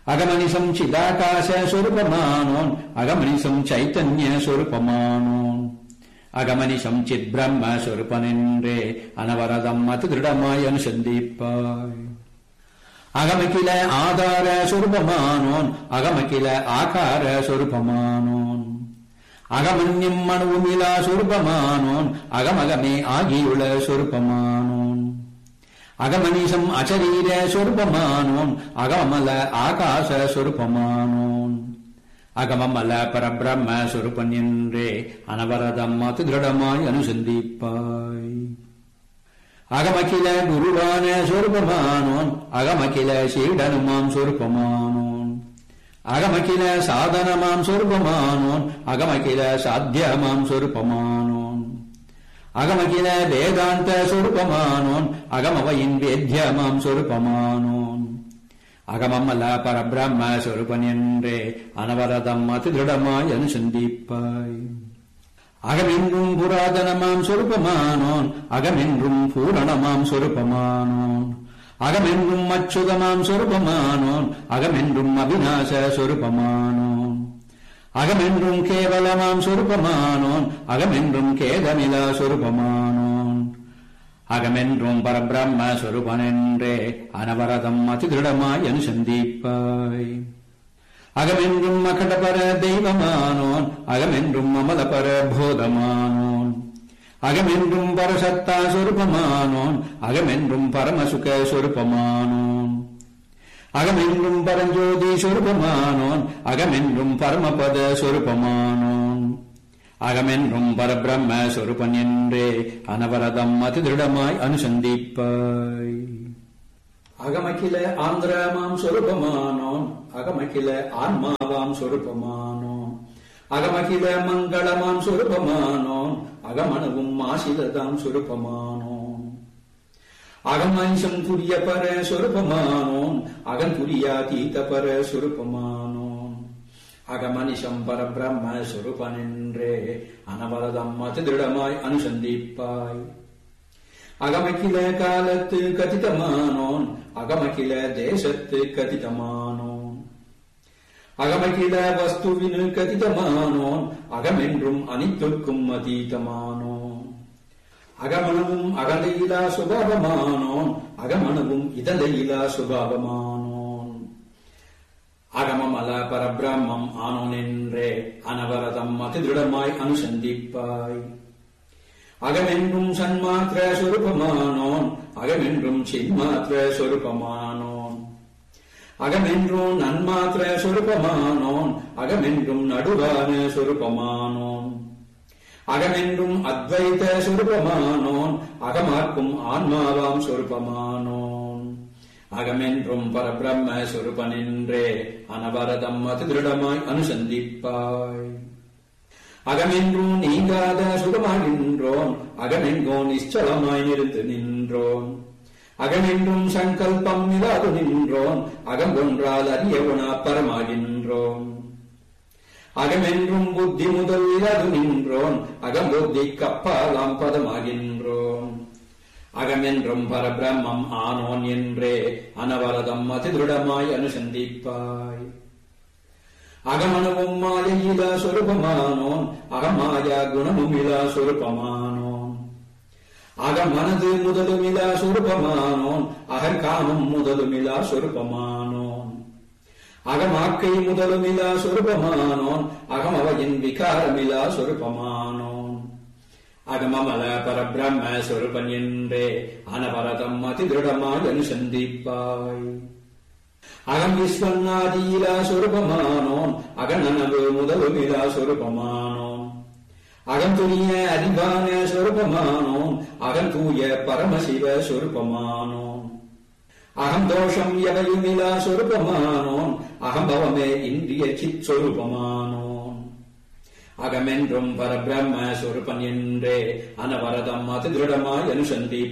அகமனிசம் சிதாகாச சொரூபமானோன் அகமனிசம் சைத்தன்ய சொரூபமானோன் அகமனிசம் சித் பிரம்ம சொரூபனென்றே அனவரதம் அதிருடமாய் அனுசந்திப்பாய். அகமகில ஆதார சொரூபமானோன் அகமகில ஆகார சொரூபமானோன் அகமன்யம் அணுவுமிலா சொரூபமானோன் அகமகமே ஆகியுள்ள சொரூபமானோன் அகமனிசம் அசரீர சொரூபமானோன் அகமல ஆகாச சொரூபமானோன் அகமமல பரபிரம்ம சொரூபன் என்றே அனவரதம் அதிருடமாய் அனுசந்திப்பாய். அகமகில குருவான சொரூபமானோன் அகமகில சீடனுமாம் சொரூபமானோன் அகமகில சாதனமாம் சொரூபமானோன் அகமகில சாத்தியமாம் சொரூபமானோன் அகமகில வேதாந்த சொரூபமானோன் அகமவையின் வேத்யமாம் சொரூபமானோன் அகமமல பரபிரம்ம சொரூபன் என்றே அனவரதம் அதிருடமாய் அனுசந்திப்பாய். அகமென்றும் புராதனமாம் சொரூபமானோன் அகமென்றும் பூரணமாம் சொரூபமானோன் அகமென்றும் அச்சுதமாம் சொரூபமானோன் அகமென்றும் அவிநாச சொரூபமானோன் அகமென்றும் கேவலமாம் சொரூபமானோன் அகமென்றும் கேதமிலா சொரூபமானோன் அகமென்றும் பரபிரம்ம சொரூபனென்றே அனவரதம் அதிருடமாய் அனுசந்திப்பாய். அகமென்றும் அகடபர தெய்வமானோன் அகமென்றும் அமலபர போதமானோன் அகமென்றும் பரசத்தா சொரூபமானோன் அகமென்றும் பரமசுக சொரூபமானோன் அகமென்றும் பரஞ்சோதி சொரூபமானோன் அகமென்றும் பரமபத சொரூபமானோன் அகமென்றும் பரபிரம்ம சொரூபன் என்றே அனவரதம் அதிருடமாய் அனுசந்திப்பாய். அகமகில ஆந்திரமாம் சொரூபமானோன் அகமகில ஆன்மாவாம் சொரூபமானோன் அகமகில மங்களமாம் சொரூபமானோன் அகமணுவும் ஆசிலதாம் சொரூபமானோன் அகமனிசம் துரிய பர சொரூபமானோன் அகந்துரியாதீத பர சொரூபமானோன் அகமனிசம் பரபிரம்ம சொரூபனென்றே அனவரதம் அதிருடமாய் அனுசந்திப்பாய். அகமகில காலத்து கதிதமானோன் அகமகில தேசத்து கதிதமானோன் அகமகில வஸ்துவினு கதிதமானோன் அகமென்றும் அனைத்துக்கும் அதீதமானோன் அகமணுவும் அகலையிலா சுபாவமானோன் அகமணுவும் இதழையிலா சுபாவமானோன் அகமமல பரபிரம்மம் ஆனோன் என்றே அனவரதம் அதிருடமாய் அனுசந்திப்பாய். அகமென்றும் சன்மாத்திர சொரூபமானோன் அகமென்றும் சின்மாத்திர சொரூபமானோன் அகமென்றும் நன்மாத்திர சொரூபமானோன் அகமென்றும் நடுவான சொரூபமானோன் அகமென்றும் அத்வைத சொரூபமானோன் அகமார்க்கும் ஆன்மாவாம் சொரூபமானோன் அகமென்றும் பரபிரம்ம சொரூபனென்றே அனவரதம் அதிருடமாய் அனுசந்திப்பாய். அகமென்றும் நீங்காத சுகமாகின்றோம் அகமென்கோ நிச்சலமாய் நிறுத்து நின்றோம் அகமென்றும் சங்கல்பம் இல்லாது நின்றோம் அகம்பொன்றால் அறியவனா பரமாகின்றோம் அகமென்றும் புத்தி முதல் இல்லாது நின்றோம் அகம்புத்தி கப்பாலாம் பதமாகின்றோம் அகமென்றும் பரபிரம்மம் ஆனோன் என்றே அனவரதம் அதிருடமாய் அனுசந்திப்பாய். அகமணுவும் மாயையிலா சொரூபமானோன் அகமாயா குணமுமிலா சொரூபமானோன் அகமனது முதலுமிலா சொரூபமானோன் அகங்காமம் முதலுமிலா சொரூபமானோன் அகமாக்கை முதலுமிலா சொரூபமானோன் அகமவையின் விகாரமிலா சொரூபமானோன் அகமமல பரபிரம்ம சொரூபன் என்றே அனவரதம் அதிருடமாய் அனுசந்திப்பாய். அகம் விஸ்வநாதியிலா சொரூபமானோன் அகநனவு முதலுமிலா சொரூபமானோன் அகந்துரிய அறிவான சொரூபமானோன் அகந்தூய பரமசிவ சொரூபமானோன் அகந்தோஷம் எவையுமிலா சொரூபமானோன் அகம்பவமே இந்திய சித் சொரூபமானோன் அகமென்றும் பரபிரம்ம சொரூபன் என்றே அனவரதம் அதிருடமாய் அனுசந்திப்பாய்.